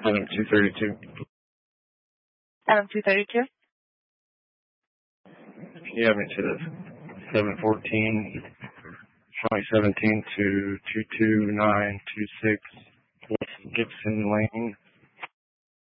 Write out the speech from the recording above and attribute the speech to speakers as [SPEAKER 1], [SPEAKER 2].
[SPEAKER 1] Item 232.
[SPEAKER 2] Item 232.
[SPEAKER 1] You have me to the 7/14/2017 to 22926 West Gibson Lane,